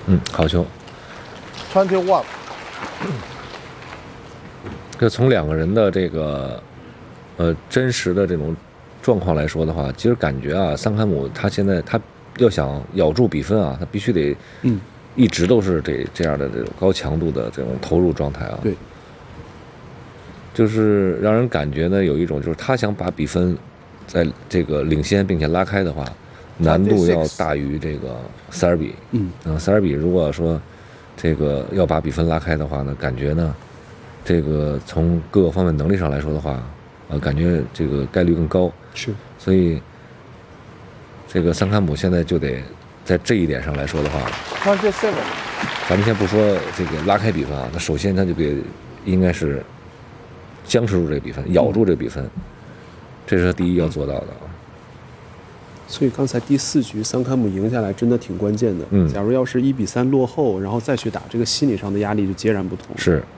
好球。 21。 这从两个人的这个真实的这种状况来说的话，其实感觉啊，桑坎姆他现在他要想咬住比分啊，他必须得一直都是这样的这种高强度的这种投入状态啊。 对， 就是让人感觉呢有一种就是他想把比分在这个领先并且拉开的话，难度要大于这个塞尔比。塞尔比如果说这个要把比分拉开的话呢，感觉呢这个从各个方面能力上来说的话，感觉这个概率更高。 是， 所以这个桑坎姆现在就得在这一点上来说的话 27。 咱们先不说这个拉开比分啊，那首先他就应该是僵持住这个比分，咬住这个比分，这是他第一要做到的。 所以刚才第4局桑坎姆赢下来真的挺关键的。假如要是1-3落后，然后再去打，这个心理上的压力就截然不同。 是。